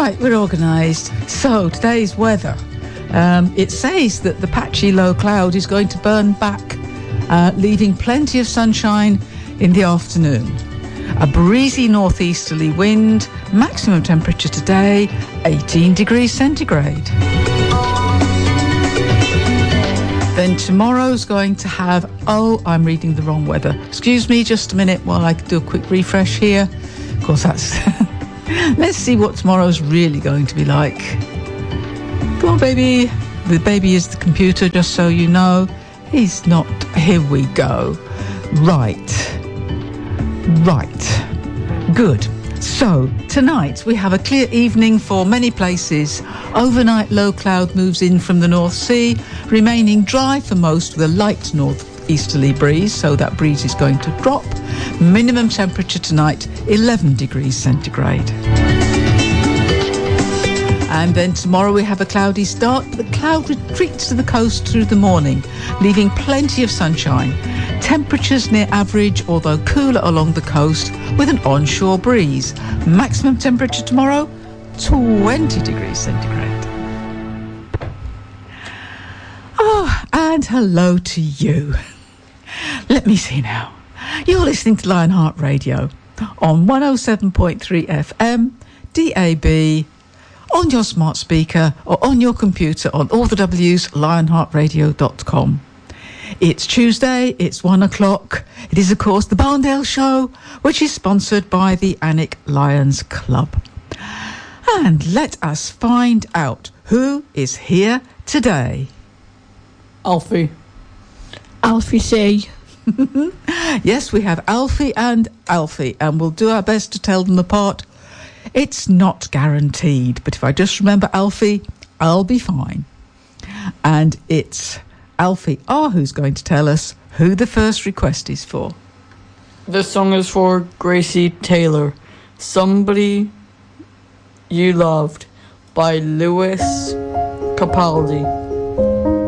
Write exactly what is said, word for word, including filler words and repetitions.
Right, we're organised. So, today's weather. Um, it says that the patchy low cloud is going to burn back, uh, leaving plenty of sunshine in the afternoon. A breezy northeasterly wind, maximum temperature today, eighteen degrees centigrade. Then tomorrow's going to have, oh, I'm reading the wrong weather. Excuse me just a minute while I do a quick refresh here. Of course, that's... Let's see what tomorrow's really going to be like. Come on, baby. The baby is the computer, just so you know. He's not... Here we go. Right. Right. Good. So, tonight we have a clear evening for many places. Overnight low cloud moves in from the North Sea, remaining dry for most with a light northeasterly breeze, so that breeze is going to drop. Minimum temperature tonight, eleven degrees centigrade. And then tomorrow we have a cloudy start, but the cloud retreats to the coast through the morning, leaving plenty of sunshine. Temperatures near average, although cooler along the coast, with an onshore breeze. Maximum temperature tomorrow, twenty degrees centigrade. Oh, and hello to you. Let me see now. You're listening to Lionheart Radio on one oh seven point three F M, D A B, on your smart speaker or on your computer on all the W's, lionheart radio dot com. It's Tuesday, it's one o'clock. It is, of course, the Barndale Show, which is sponsored by the Alnwick Lions Club. And let us find out who is here today. Alfie. Alfie C. Yes, we have Alfie and Alfie, and we'll do our best to tell them apart. It's not guaranteed, but if I just remember Alfie, I'll be fine. And it's Alfie R who's going to tell us who the first request is for. This song is for Gracie Taylor. Somebody You Loved by Lewis Capaldi.